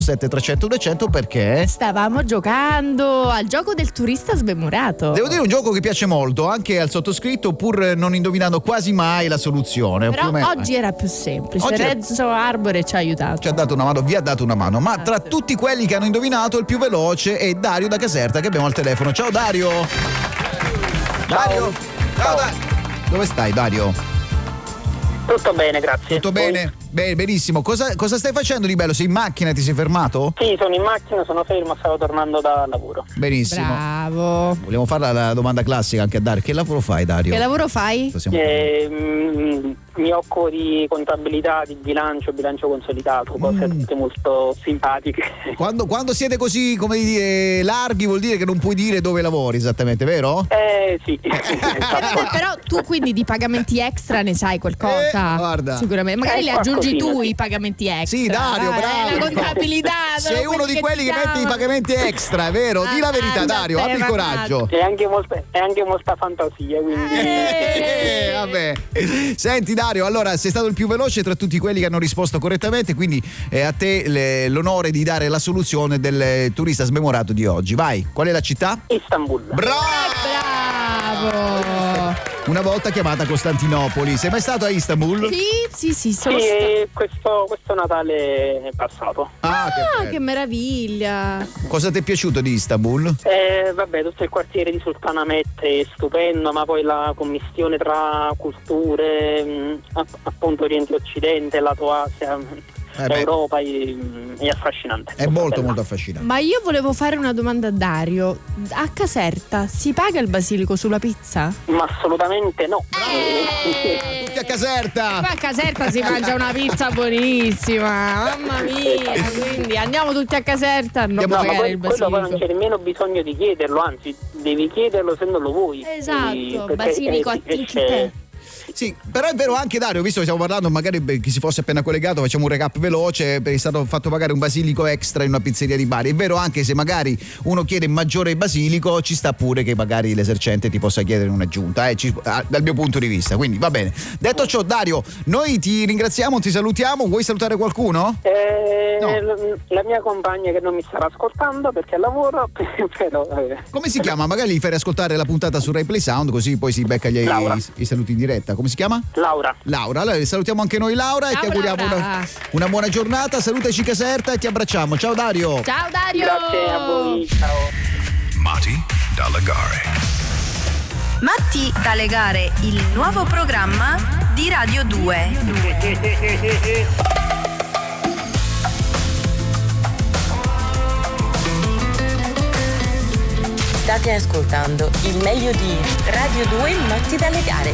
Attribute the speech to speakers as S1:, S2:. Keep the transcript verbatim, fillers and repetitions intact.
S1: sette trecento duecento perché
S2: stavamo giocando al gioco del turista smemorato.
S1: devo dire un gioco che piace molto anche al sottoscritto, pur non indovinando quasi mai la soluzione.
S2: Però
S1: Più o meno-
S2: oggi era più semplice.
S1: Oggi era-
S2: Renzo Arbore ci ha aiutato.
S1: ci ha dato una mano, vi ha dato una mano, ma tra
S2: Grazie.
S1: tutti quelli che hanno indovinato il più veloce è Dario da Caserta, che abbiamo al telefono. Ciao Dario. Dario. Ciao Dario. Dove stai Dario?
S3: Tutto bene, grazie.
S1: Tutto
S3: Voi?
S1: bene? Bene, benissimo. Cosa, cosa stai facendo di bello? Sei in macchina? Ti sei fermato?
S3: Sì, sono in macchina, sono fermo, stavo tornando da lavoro.
S1: Benissimo.
S2: Bravo.
S1: Vogliamo fare la domanda classica anche a Dario. Che lavoro fai Dario?
S2: Che lavoro fai?
S1: Possiamo-
S3: Eh, mm, mi occupo di contabilità, di bilancio, bilancio consolidato, cose
S1: Mm.
S3: tutte molto simpatiche.
S1: Quando, quando siete così, come dire, larghi, vuol dire che non puoi dire dove lavori esattamente, vero?
S3: Eh sì.
S2: Eh, vabbè, però tu quindi di pagamenti extra ne sai qualcosa?
S1: Eh, guarda.
S2: Sicuramente. Magari
S3: Eh,
S2: li aggiungi
S3: qualcosina,
S2: tu
S3: sì.
S2: i pagamenti extra.
S1: Sì, Dario,
S2: Dai,
S1: bravo.
S2: eh, la contabilità.
S1: Sei
S2: sono
S1: uno di
S2: che
S1: quelli
S2: ti
S1: che mette i
S2: chiamano.
S1: pagamenti extra, è vero? Di la verità,
S2: Mannaggia
S1: Dario,
S2: te,
S1: abbi il
S2: mannaggia.
S1: coraggio.
S3: E anche molta, e anche molta fantasia, quindi.
S1: Eh, vabbè. Senti Dario, allora sei stato il più veloce tra tutti quelli che hanno risposto correttamente, quindi è a te le- l'onore di dare la soluzione del turista smemorato di oggi. Vai, qual è la città?
S3: Istanbul.
S1: Bravo!
S2: Bravo.
S1: Una volta chiamata Costantinopoli. Sei mai stato a Istanbul?
S2: Sì, sì, sì,
S3: Sì,
S2: sono sta-
S3: e questo, questo Natale è passato.
S1: Ah,
S2: Ah,
S1: che
S2: che
S1: bello.
S2: meraviglia.
S1: Cosa ti è piaciuto di Istanbul?
S3: Eh, vabbè, tutto il quartiere di Sultanahmet è stupendo, ma poi la commistione tra culture, mh, app- appunto Oriente e Occidente, Lato Asia,
S1: Eh beh.
S3: Europa è, è affascinante.
S1: È molto
S3: bella.
S1: molto affascinante.
S2: Ma io volevo fare una domanda a Dario. A Caserta si paga il basilico sulla pizza?
S3: Ma assolutamente no.
S2: Eh.
S1: Tutti a Caserta!
S2: Ma a Caserta si mangia una pizza buonissima, mamma mia. Quindi andiamo tutti a Caserta a non
S1: Andiamo-
S3: No, ma
S2: pagare
S3: poi,
S2: il
S3: quello poi non
S2: basilico.
S3: c'è nemmeno bisogno di chiederlo, anzi devi chiederlo se non lo vuoi.
S2: Esatto,
S3: Quindi, perché,
S2: basilico
S3: eh,
S2: a
S3: si
S2: tinchi
S3: esce-
S2: te.
S1: Sì, però è vero anche Dario, visto che stiamo parlando, magari per chi si fosse appena collegato, facciamo un recap veloce, è stato fatto pagare un basilico extra in una pizzeria di Bari. È vero anche se magari uno chiede maggiore basilico, ci sta pure che magari l'esercente ti possa chiedere un'aggiunta, eh, ci- ah, dal mio punto di vista, quindi va bene. Detto ciò Dario, noi ti ringraziamo, ti salutiamo, vuoi salutare qualcuno?
S3: Eh,
S1: No.
S3: l- La mia compagna che non mi starà ascoltando perché lavoro, però eh,
S1: Come si chiama? Magari gli fai ascoltare la puntata su Rai Play Sound, così poi si becca gli,
S3: Laura.
S1: i, i saluti in diretta. Come si chiama?
S3: Laura.
S1: Laura, allora salutiamo anche noi Laura e
S2: Ciao,
S1: ti auguriamo
S2: Laura.
S1: una, una buona giornata, salutaci Caserta e ti abbracciamo. Ciao Dario.
S2: Ciao Dario.
S3: Grazie a voi. Ciao.
S4: Matti da Legare.
S5: Matti da Legare, il nuovo programma di Radio due.
S6: State ascoltando il meglio di Radio due Matti da Legare.